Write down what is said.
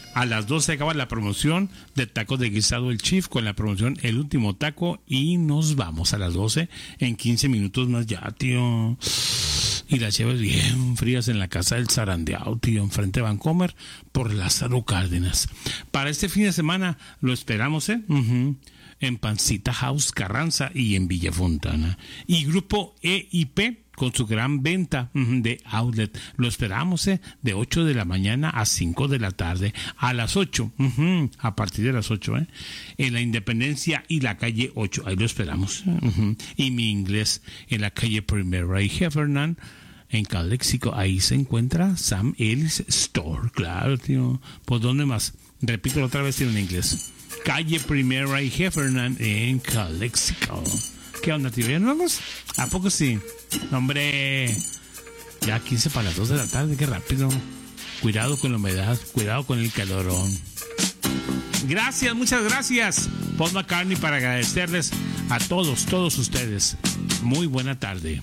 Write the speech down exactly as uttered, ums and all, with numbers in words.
A las doce acaba la promoción de tacos de guisado El Chief con la promoción El Último Taco y nos vamos a las doce en quince minutos más ya, tío. Y las lleves bien frías en la casa del Zarandeado, tío, enfrente de Vancomer por Lázaro Cárdenas. Para este fin de semana lo esperamos, ¿eh? Uh-huh. En Pancita House Carranza y en Villa Fontana. Y Grupo E I P con su gran venta uh, de outlet. Lo esperamos, ¿eh? De ocho de la mañana a cinco de la tarde. A las ocho, uh-huh, a partir de las ocho, ¿eh? En la Independencia y la calle ocho. Ahí lo esperamos. Uh-huh. Y Mi Inglés en la calle Primera y Heffernan. En Calexico, ahí se encuentra Sam Ellis Store. Claro, tío. ¿Por dónde más? Repito otra vez en inglés. Calle Primera y Heffernan en Calexico. ¿Qué onda, tío? ¿Ya nos vamos? ¿A poco sí? Hombre, ya quince para las dos de la tarde, qué rápido. Cuidado con la humedad, cuidado con el calorón. Gracias, muchas gracias, Paul McCartney, para agradecerles a todos, todos ustedes. Muy buena tarde.